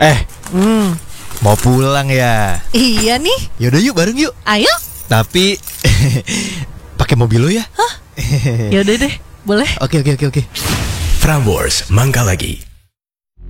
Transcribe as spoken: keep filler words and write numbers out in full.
Eh, Hmm, mau pulang ya? iya nih. Yaudah yuk, bareng yuk. Ayo. Tapi pakai mobil lo ya? Yaudah deh, boleh. Oke oke oke oke. Prambors, mangga lagi.